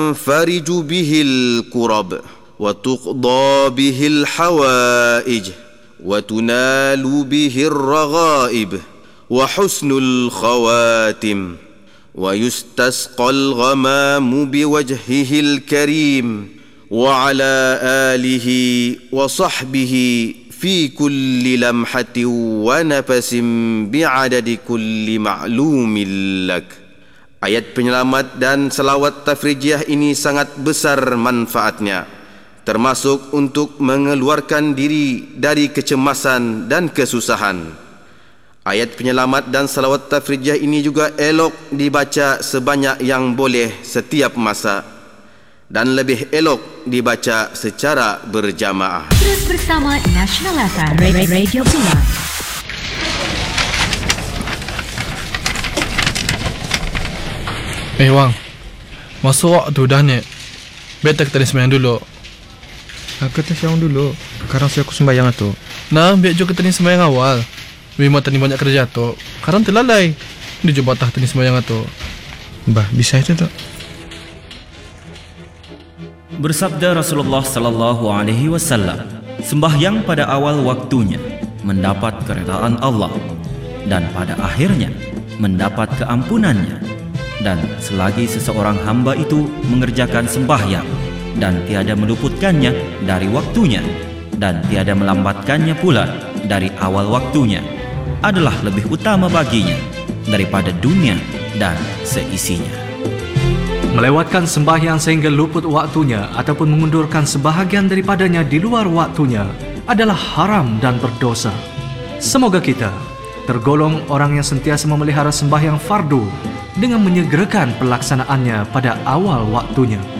تنفرج به الكرب وتقضى به الحوائج وتنال به الرغائب وحسن الخواتم ويستسقى الغمام بوجهه الكريم وعلى آله وصحبه في كل لمحة ونفس بعدد كل معلوم لك. Ayat penyelamat dan salawat tafrijiyah ini sangat besar manfaatnya, termasuk untuk mengeluarkan diri dari kecemasan dan kesusahan. Ayat penyelamat dan salawat tafrijiyah ini juga elok dibaca sebanyak yang boleh setiap masa, dan lebih elok dibaca secara berjamaah. Terus bersama National FM Radio Pilihan. Wang, masuk waktu dah ni. Better kita sembahyang dulu. Aku tak sembahyang dulu. Sekarang saya aku sembahyang tu. Nah, biar juga tadi sembahyang awal. Memang tadi banyak kerja tu. Sekarang terlalai. Dia cuba tadi sembahyang tu. Bah, bisa itu tak? Bersabda Rasulullah sallallahu alaihi wasallam, sembahyang pada awal waktunya mendapat keredaan Allah, dan pada akhirnya mendapat keampunannya. Dan selagi seseorang hamba itu mengerjakan sembahyang dan tiada meluputkannya dari waktunya dan tiada melambatkannya pula dari awal waktunya, adalah lebih utama baginya daripada dunia dan seisinya. Melewatkan sembahyang sehingga luput waktunya ataupun mengundurkan sebahagian daripadanya di luar waktunya adalah haram dan berdosa. Semoga kita tergolong orang yang sentiasa memelihara sembahyang fardu dengan menyegerakan pelaksanaannya pada awal waktunya.